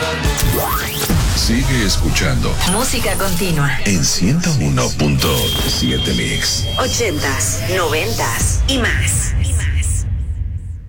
Sigue escuchando Música Continua en 101.7 Mix. 80s, 90s y más.